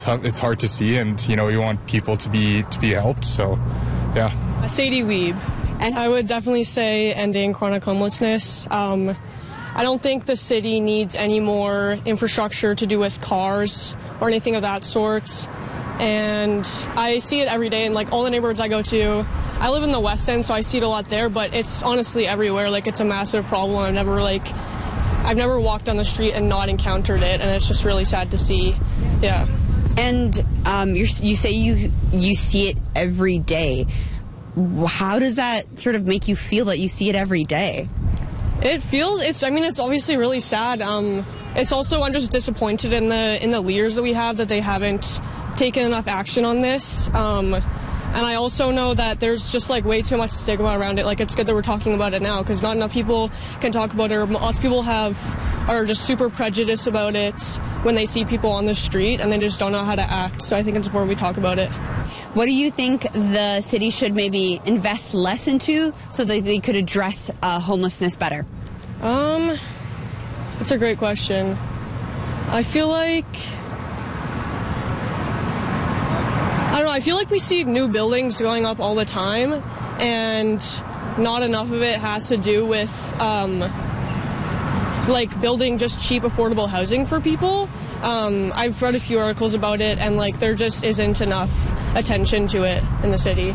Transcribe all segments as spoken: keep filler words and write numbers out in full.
It's, it's hard to see, and, you know, we want people to be to be helped, so, yeah. Sadie Weeb. And I would definitely say ending chronic homelessness. Um, I don't think the city needs any more infrastructure to do with cars or anything of that sort. And I see it every day in, like, all the neighborhoods I go to. I live in the West End, so I see it a lot there, but it's honestly everywhere. Like, it's a massive problem. I've never, like, I've never walked on the street and not encountered it, and it's just really sad to see. Yeah. And um, you're, you say you you see it every day. How does that sort of make you feel that you see it every day? It feels, it's, I mean, it's obviously really sad. Um, it's also, I'm just disappointed in the in the leaders that we have, that they haven't taken enough action on this. Um, and I also know that there's just, like, way too much stigma around it. Like, it's good that we're talking about it now, because not enough people can talk about it. Or lots of people have are just super prejudiced about it when they see people on the street, and they just don't know how to act. So I think it's important we talk about it. What do you think the city should maybe invest less into so that they could address uh, homelessness better? Um, that's a great question. I feel like, I don't know, I feel like we see new buildings going up all the time, and not enough of it has to do with, um, like, building just cheap, affordable housing for people. Um, I've read a few articles about it, and, like, there just isn't enough attention to it in the city.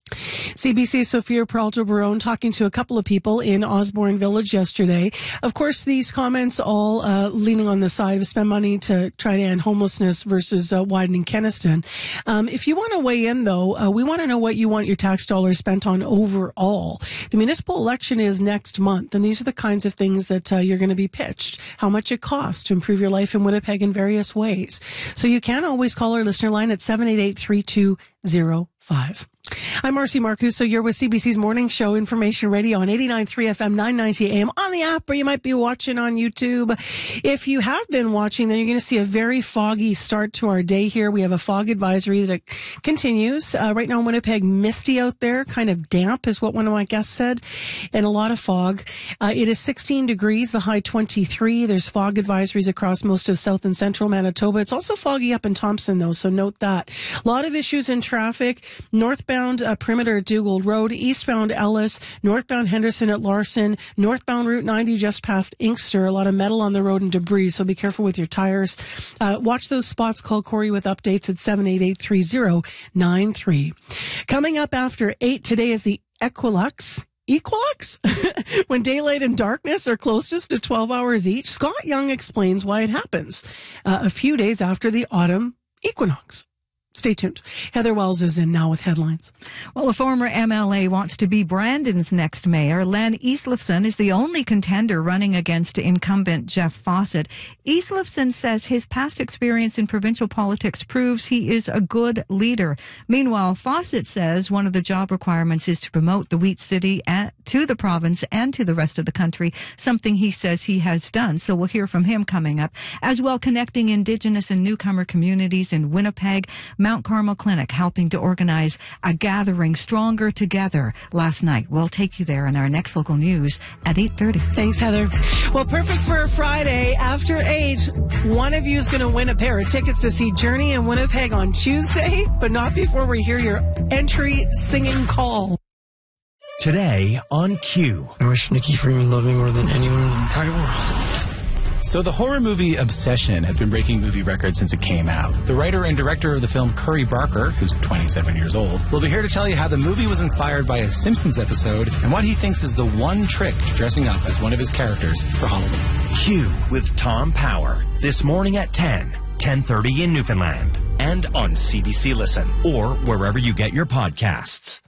C B C Sophia Peralta-Barone talking to a couple of people in Osborne Village yesterday. Of course, these comments all uh, leaning on the side of spend money to try to end homelessness versus uh, widening Kenaston. Um, if you want to weigh in, though, uh, we want to know what you want your tax dollars spent on overall. The municipal election is next month, and these are the kinds of things that uh, you're going to be pitched. How much it costs to improve your life in Winnipeg in various ways. So you can always call our listener line at seven eight eight, three two zero five. I'm Marcy Marcuso. You're with C B C's Morning Show Information Radio on eighty-nine point three F M, nine ninety A M, on the app, or you might be watching on YouTube. If you have been watching, then you're going to see a very foggy start to our day here. We have a fog advisory that continues. Uh, right now in Winnipeg, misty out there, kind of damp is what one of my guests said, and a lot of fog. Uh, it is sixteen degrees, the high twenty-three. There's fog advisories across most of south and central Manitoba. It's also foggy up in Thompson, though, so note that. A lot of issues in traffic. Northbound uh, Perimeter at Dugald Road, eastbound Ellis, northbound Henderson at Larson, northbound Route ninety just past Inkster. A lot of metal on the road and debris, so be careful with your tires. Uh, watch those spots. Call Corey with updates at seven eight eight, three zero nine three. Coming up after eight today is the Equilux. Equilux? When daylight and darkness are closest to twelve hours each. Scott Young explains why it happens uh, a few days after the autumn equinox. Stay tuned. Heather Wells is in now with headlines. Well, a former M L A wants to be Brandon's next mayor. Len Eastlifson is the only contender running against incumbent Jeff Fawcett. Eastlifson says his past experience in provincial politics proves he is a good leader. Meanwhile, Fawcett says one of the job requirements is to promote the Wheat City at, to the province and to the rest of the country, something he says he has done. So we'll hear from him coming up. As well, connecting Indigenous and newcomer communities in Winnipeg, Mount Carmel Clinic helping to organize a gathering Stronger Together last night. We'll take you there in our next local news at eight thirty. Thanks, Heather. Well, perfect for a Friday. After eight, one of you is going to win a pair of tickets to see Journey in Winnipeg on Tuesday, but not before we hear your entry singing call. Today on Q. I wish Nikki Freeman loved me more than anyone in the entire world. So the horror movie Obsession has been breaking movie records since it came out. The writer and director of the film, Curry Barker, who's twenty-seven years old, will be here to tell you how the movie was inspired by a Simpsons episode and what he thinks is the one trick to dressing up as one of his characters for Halloween. Q with Tom Power. This morning at ten, ten thirty in Newfoundland. And on C B C Listen or wherever you get your podcasts.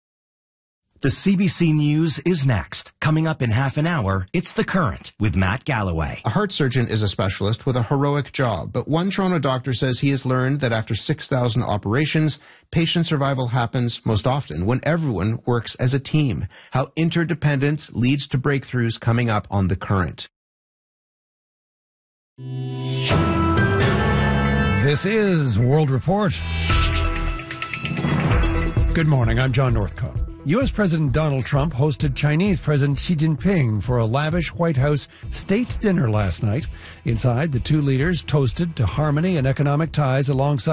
The C B C News is next. Coming up in half an hour, it's The Current with Matt Galloway. A heart surgeon is a specialist with a heroic job, but one Toronto doctor says he has learned that after six thousand operations, patient survival happens most often when everyone works as a team. How interdependence leads to breakthroughs, coming up on The Current. This is World Report. Good morning, I'm John Northcott. U S. President Donald Trump hosted Chinese President Xi Jinping for a lavish White House state dinner last night. Inside, the two leaders toasted to harmony and economic ties alongside